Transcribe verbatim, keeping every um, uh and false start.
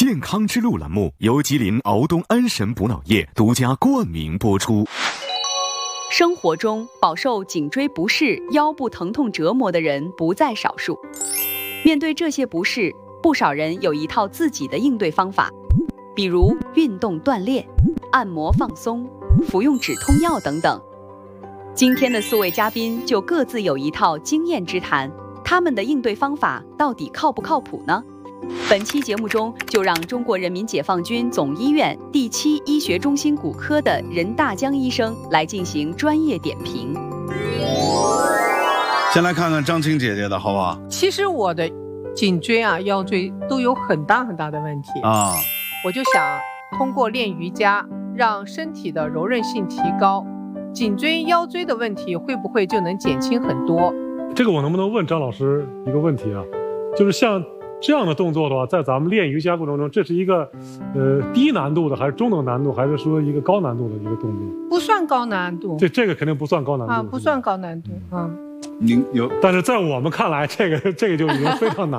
健康之路栏目由吉林敖东安神补脑液独家冠名播出。 生活中饱受颈椎不适、腰部疼痛折磨的人不在少数。面对这些不适，不少人有一套自己的应对方法，比如运动锻炼、按摩放松、服用止痛药等等。今天的四位嘉宾就各自有一套经验之谈，他们的应对方法到底靠不靠谱呢？本期节目中，就让中国人民解放军总医院第七医学中心骨科的任大江医生来进行专业点评。 先来看看张青姐姐的好不好？ 其实我的颈椎啊、腰椎都有很大很大的问题啊， 我就想通过练瑜伽，让身体的柔韧性提高，颈椎、腰椎的问题会不会就能减轻很多？ 这个我能不能问张老师一个问题啊？就是像这样的动作的话，在咱们练瑜伽过程中，这是一个呃低难度的，还是中等难度，还是说一个高难度的一个动作？ 不算高难度。 这这个肯定不算高难度啊，不算高难度啊。 您有， 但是在我们看来，这个这个就已经非常难